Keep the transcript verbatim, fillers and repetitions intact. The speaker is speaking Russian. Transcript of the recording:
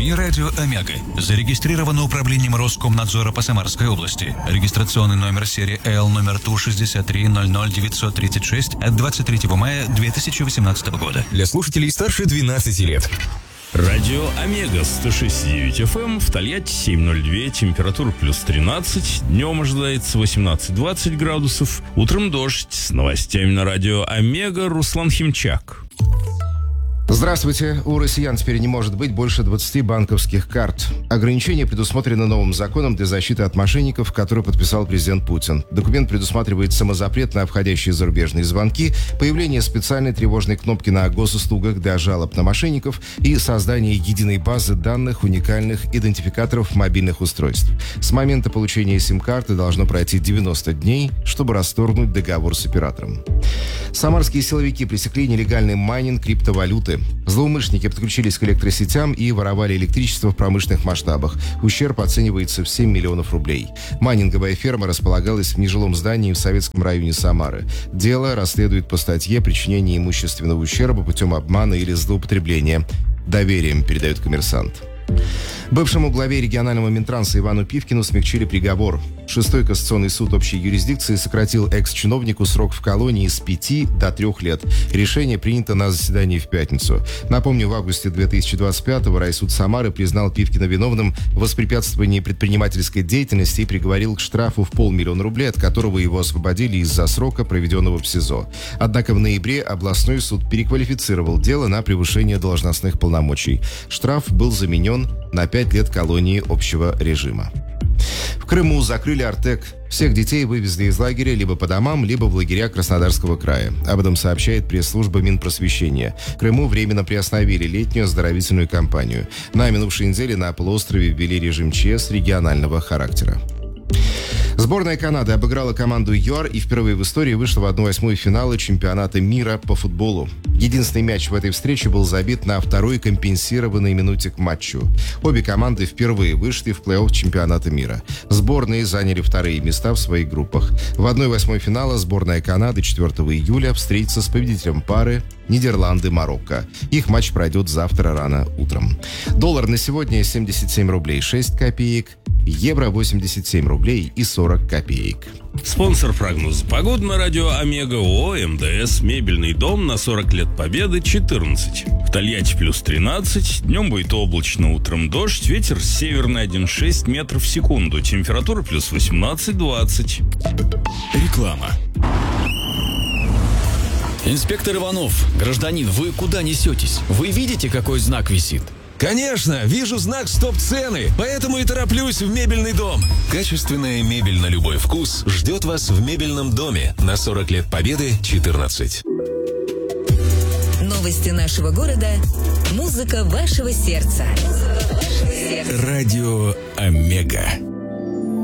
Вы радио «Омега». Зарегистрировано управлением Роскомнадзора по Самарской области. Регистрационный номер серии Л номер Ту шестьдесят три ноль ноль девятьсот тридцать шесть от двадцать третьего мая две тысячи восемнадцатого года. Для слушателей старше двенадцати лет. Радио «Омега» сто шесть и девять эф эм, в Тольятти семь ноль два, температура плюс тринадцать, днем ожидается восемнадцать-двадцать градусов, утром дождь. С новостями на радио «Омега» Руслан Химчак. Здравствуйте. У россиян теперь не может быть больше двадцати банковских карт. Ограничение предусмотрено новым законом для защиты от мошенников, который подписал президент Путин. Документ предусматривает самозапрет на входящие зарубежные звонки, появление специальной тревожной кнопки на госуслугах для жалоб на мошенников и создание единой базы данных уникальных идентификаторов мобильных устройств. С момента получения сим-карты должно пройти девяносто дней, чтобы расторгнуть договор с оператором. Самарские силовики пресекли нелегальный майнинг криптовалюты. Злоумышленники подключились к электросетям и воровали электричество в промышленных масштабах. Ущерб оценивается в семь миллионов рублей. Майнинговая ферма располагалась в нежилом здании в Советском районе Самары. Дело расследует по статье «Причинение имущественного ущерба путем обмана или злоупотребления доверием», передает «Коммерсант». Бывшему главе регионального Минтранса Ивану Пивкину смягчили приговор. Шестой кассационный суд общей юрисдикции сократил экс-чиновнику срок в колонии с пяти до трех лет. Решение принято на заседании в пятницу. Напомню, в августе две тысячи двадцать пятого райсуд Самары признал Пивкина виновным в воспрепятствовании предпринимательской деятельности и приговорил к штрафу в полмиллиона рублей, от которого его освободили из-за срока, проведенного в СИЗО. Однако в ноябре областной суд переквалифицировал дело на превышение должностных полномочий. Штраф был заменен на пять лет колонии общего режима. В Крыму закрыли Артек. Всех детей вывезли из лагеря либо по домам, либо в лагеря Краснодарского края. Об этом сообщает пресс-служба Минпросвещения. Крыму временно приостановили летнюю оздоровительную кампанию. На минувшей неделе на полуострове ввели режим ЧС регионального характера. Сборная Канады обыграла команду ЮАР и впервые в истории вышла в одну восьмую финала чемпионата мира по футболу. Единственный мяч в этой встрече был забит на второй компенсированной минуте к матчу. Обе команды впервые вышли в плей-офф чемпионата мира. Сборные заняли вторые места в своих группах. В одной восьмой финала сборная Канады четвёртого июля встретится с победителем пары Нидерланды-Марокко. Их матч пройдет завтра рано утром. Доллар на сегодня семьдесят семь рублей шесть копеек, евро восемьдесят семь рублей и сорок копеек. Спонсор прогноза погоды на радио «Омега» ООО «МДС». Мебельный дом на сорок лет Победы четырнадцать. В Тольятти плюс тринадцать. Днем будет облачно, утром дождь. Ветер северный один целых шесть десятых метров в секунду. Температура плюс восемнадцать-двадцать. Реклама. Инспектор Иванов, гражданин, вы куда несетесь? Вы видите, какой знак висит? Конечно, вижу знак «Стоп-цены», поэтому и тороплюсь в мебельный дом. Качественная мебель на любой вкус ждет вас в мебельном доме на сорок лет Победы четырнадцать. Новости нашего города. Музыка вашего сердца. Радио «Омега».